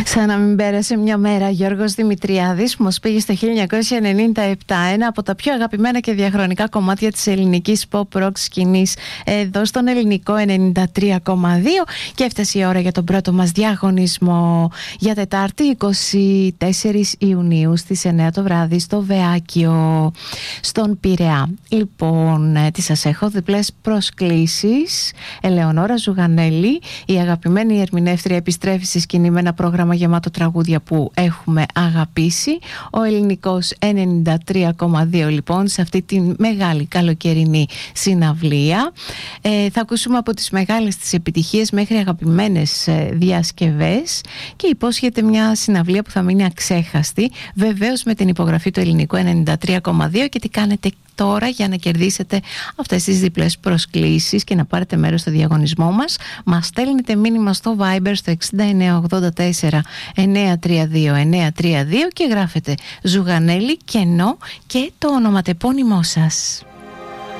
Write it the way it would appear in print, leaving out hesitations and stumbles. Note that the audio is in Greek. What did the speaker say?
Σαν να μην πέρασε μια μέρα. Γιώργος Δημητριάδης που μας πήγε στο 1997, ένα από τα πιο αγαπημένα και διαχρονικά κομμάτια της ελληνικής pop rock σκηνής εδώ στον ελληνικό 93,2, και έφτασε η ώρα για τον πρώτο μας διαγωνισμό για Τετάρτη 24 Ιουνίου στις 9 το βράδυ στο Βεάκιο στον Πειραιά. Λοιπόν, τι σας έχω? Διπλές προσκλήσεις. Ελεονόρα Ζουγανέλη, η αγαπημένη ερμηνεύτρια, επιστρέφει στη σκηνή με ένα πρόγραμμα γεμάτο τραγούδια που έχουμε αγαπήσει. Ο ελληνικός 93,2 λοιπόν σε αυτή τη μεγάλη καλοκαιρινή συναυλία. Θα ακούσουμε από τις μεγάλες τις επιτυχίες μέχρι αγαπημένες διασκευές και υπόσχεται μια συναυλία που θα μείνει αξέχαστη, βεβαίως με την υπογραφή του ελληνικού 93,2. Και τι κάνετε τώρα για να κερδίσετε αυτές τις διπλές προσκλήσεις και να πάρετε μέρος στο διαγωνισμό μας? Μας στέλνετε μήνυμα στο Viber στο 6984 932 932 και γράφετε Ζουγανέλη, κενό και το ονοματεπώνυμό σας.